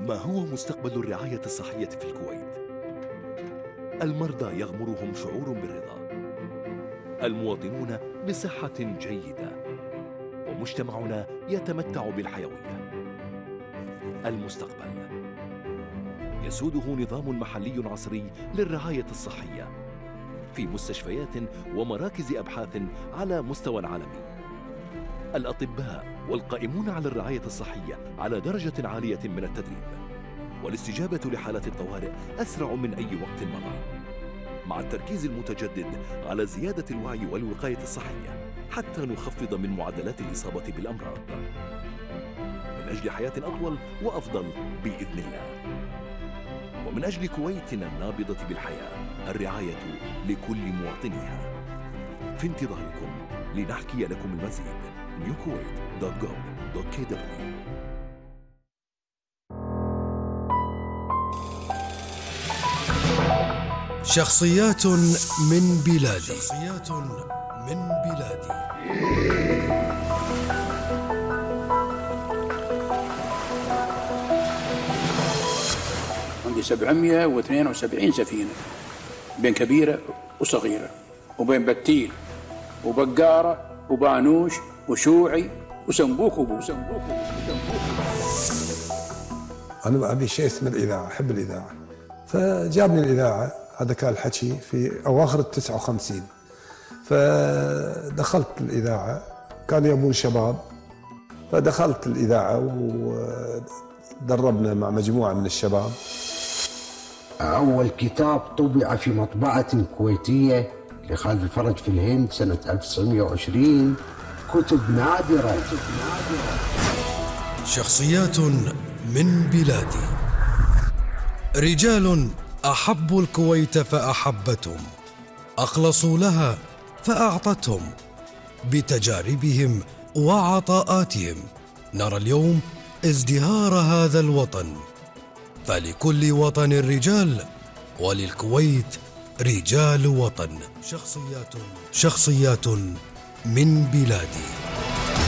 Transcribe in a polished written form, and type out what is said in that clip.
ما هو مستقبل الرعاية الصحية في الكويت؟ المرضى يغمرهم شعور بالرضا، المواطنون بصحة جيدة، ومجتمعنا يتمتع بالحيوية. المستقبل يسوده نظام محلي عصري للرعاية الصحية في مستشفيات ومراكز أبحاث على مستوى عالمي. الأطباء والقائمون على الرعاية الصحية على درجة عالية من التدريب، والاستجابة لحالات الطوارئ أسرع من أي وقت مضى، مع التركيز المتجدد على زيادة الوعي والوقاية الصحية حتى نخفض من معدلات الإصابة بالأمراض، من أجل حياة أطول وأفضل بإذن الله، ومن أجل كويتنا النابضة بالحياة. الرعاية لكل مواطنيها. في انتظاركم لنحكي لكم المزيد. newkuwait.gov.kw. شخصيات من بلادي. شخصيات من بلادي. عندي 772 سفينة، بين كبيرة وصغيرة، وبين بتيل وبقارة وبانوش وشوعي وسنبوك. أنا أبي شيء اسمه الإذاعة، أحب الإذاعة، فجابني الإذاعة. هذا كان الحكي في أواخر 59. فدخلت الإذاعة، كانوا يبون شباب، فدخلت الإذاعة ودربنا مع مجموعة من الشباب. أول كتاب طبع في مطبعة كويتية لخالد الفرج في الهند سنة 1920، كتب نادرة. شخصيات من بلادي. رجال أحبوا الكويت فأحبتهم، أخلصوا لها فأعطتهم. بتجاربهم وعطاءاتهم نرى اليوم ازدهار هذا الوطن. فلكل وطن رجال، وللكويت رجال وطن. شخصيات من بلادي.